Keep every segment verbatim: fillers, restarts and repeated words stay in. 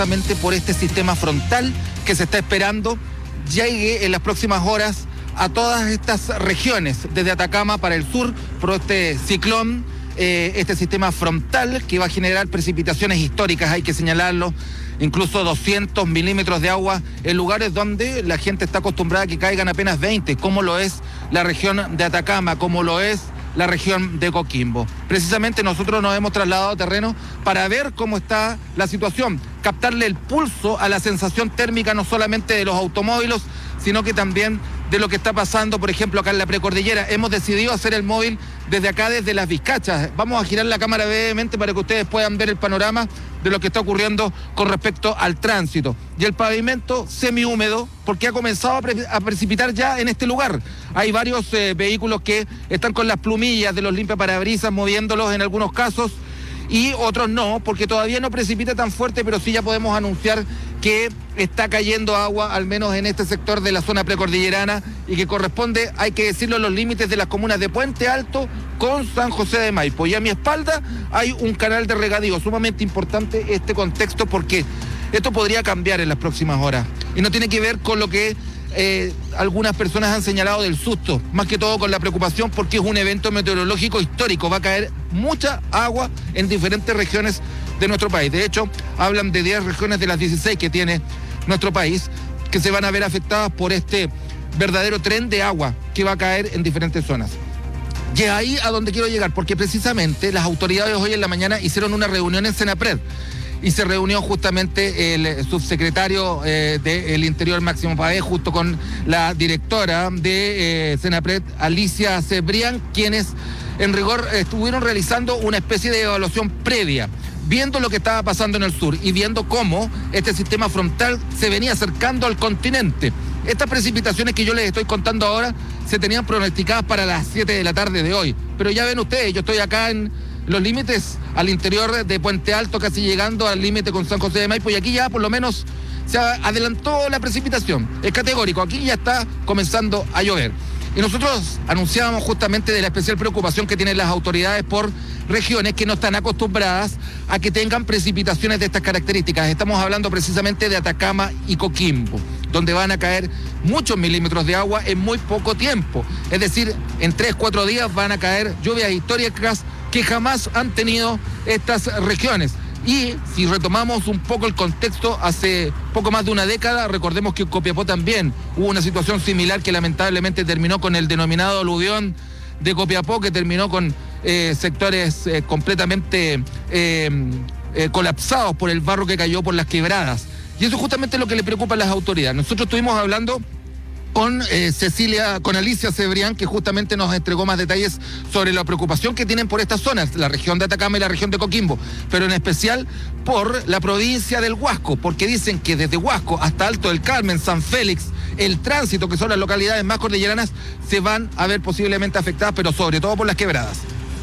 por este sistema frontal que se está esperando llegue en las próximas horas a todas estas regiones, desde Atacama para el sur, por este ciclón, eh, este sistema frontal que va a generar precipitaciones históricas, hay que señalarlo, incluso doscientos milímetros de agua en lugares donde la gente está acostumbrada a que caigan apenas veinte, como lo es la región de Atacama, como lo es la región de Coquimbo. Precisamente nosotros nos hemos trasladado a terreno para ver cómo está la situación, captarle el pulso a la sensación térmica no solamente de los automóviles, sino que también de lo que está pasando, por ejemplo, acá en la precordillera. Hemos decidido hacer el móvil desde acá, desde Las Vizcachas. Vamos a girar la cámara brevemente para que ustedes puedan ver el panorama de lo que está ocurriendo con respecto al tránsito. Y el pavimento semihúmedo, porque ha comenzado a, pre a precipitar ya en este lugar. Hay varios eh, vehículos que están con las plumillas de los limpiaparabrisas, moviéndolos en algunos casos, y otros no, porque todavía no precipita tan fuerte, pero sí ya podemos anunciar que está cayendo agua, al menos en este sector de la zona precordillerana, y que corresponde, hay que decirlo, a los límites de las comunas de Puente Alto con San José de Maipo. Y a mi espalda hay un canal de regadío, sumamente importante este contexto, porque esto podría cambiar en las próximas horas. Y no tiene que ver con lo que eh, algunas personas han señalado del susto, más que todo con la preocupación porque es un evento meteorológico histórico. Va a caer mucha agua en diferentes regiones de nuestro país. De hecho, hablan de diez regiones de las dieciséis que tiene nuestro país que se van a ver afectadas por este verdadero tren de agua que va a caer en diferentes zonas. Y es ahí a donde quiero llegar, porque precisamente las autoridades hoy en la mañana hicieron una reunión en Senapred y se reunió justamente el subsecretario eh, del Interior, Máximo Páez, junto con la directora de eh, Senapred, Alicia Cebrián, quienes en rigor estuvieron realizando una especie de evaluación previa, viendo lo que estaba pasando en el sur y viendo cómo este sistema frontal se venía acercando al continente. Estas precipitaciones que yo les estoy contando ahora se tenían pronosticadas para las siete de la tarde de hoy, pero ya ven ustedes, yo estoy acá en los límites al interior de Puente Alto, casi llegando al límite con San José de Maipo, y aquí ya por lo menos se adelantó la precipitación. Es categórico, aquí ya está comenzando a llover. Y nosotros anunciábamos justamente de la especial preocupación que tienen las autoridades por regiones que no están acostumbradas a que tengan precipitaciones de estas características. Estamos hablando precisamente de Atacama y Coquimbo, donde van a caer muchos milímetros de agua en muy poco tiempo. Es decir, en tres, cuatro días van a caer lluvias históricas que jamás han tenido estas regiones. Y si retomamos un poco el contexto, hace poco más de una década, recordemos que en Copiapó también hubo una situación similar que lamentablemente terminó con el denominado aluvión de Copiapó, que terminó con eh, sectores eh, completamente eh, eh, colapsados por el barro que cayó por las quebradas. Y eso es justamente lo que le preocupa a las autoridades. Nosotros estuvimos hablando con eh, Cecilia, con Alicia Cebrián, que justamente nos entregó más detalles sobre la preocupación que tienen por estas zonas, la región de Atacama y la región de Coquimbo, pero en especial por la provincia del Huasco, porque dicen que desde Huasco hasta Alto del Carmen, San Félix, el tránsito, que son las localidades más cordilleranas, se van a ver posiblemente afectadas, pero sobre todo por las quebradas.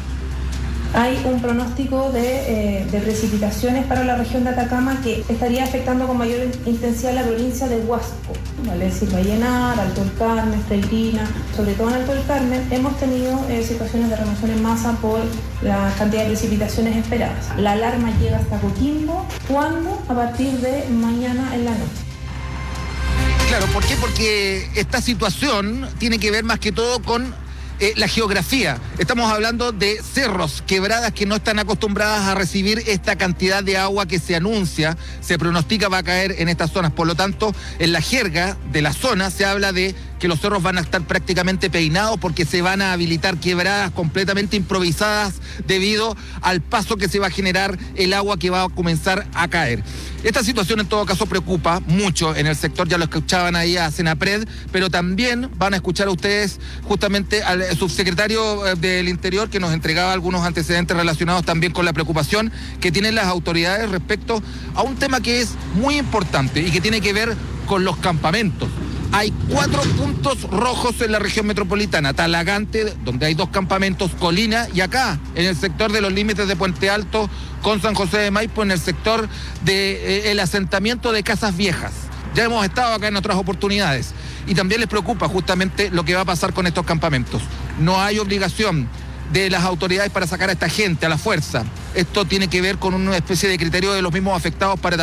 Hay un pronóstico de, eh, de precipitaciones para la región de Atacama que estaría afectando con mayor intensidad la provincia de Huasco, vale decir Vallenar, Alto del Carmen, Freirina. Sobre todo en Alto del Carmen hemos tenido eh, situaciones de remoción en masa por la cantidad de precipitaciones esperadas. La alarma llega hasta Coquimbo, ¿cuándo? A partir de mañana en la noche. Claro, ¿por qué? Porque esta situación tiene que ver más que todo con Eh, la geografía. Estamos hablando de cerros, quebradas que no están acostumbradas a recibir esta cantidad de agua que se anuncia, se pronostica va a caer en estas zonas. Por lo tanto, en la jerga de la zona se habla de que los cerros van a estar prácticamente peinados porque se van a habilitar quebradas completamente improvisadas debido al paso que se va a generar el agua que va a comenzar a caer. Esta situación en todo caso preocupa mucho en el sector, ya lo escuchaban ahí a Senapred, pero también van a escuchar a ustedes justamente al subsecretario del Interior, que nos entregaba algunos antecedentes relacionados también con la preocupación que tienen las autoridades respecto a un tema que es muy importante y que tiene que ver con los campamentos. Hay cuatro puntos rojos en la región metropolitana: Talagante, donde hay dos campamentos, Colina, y acá, en el sector de los límites de Puente Alto con San José de Maipo, en el sector del de, eh, asentamiento de Casas Viejas. Ya hemos estado acá en otras oportunidades. Y también les preocupa justamente lo que va a pasar con estos campamentos. No hay obligación de las autoridades para sacar a esta gente a la fuerza. Esto tiene que ver con una especie de criterio de los mismos afectados para